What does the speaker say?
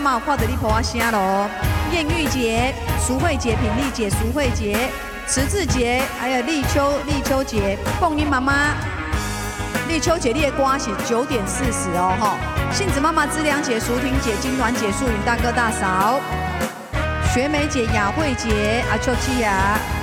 嘛有看到你婆啊声咯。艳玉节、淑慧节、品丽节、淑慧节、慈字节，还有立秋节。凤英妈妈，立秋节你的歌是9:40哦吼。杏子妈妈、知良姐、淑婷姐、金銮姐、素云大哥大嫂。学梅姐、雅慧姐、阿秋七呀。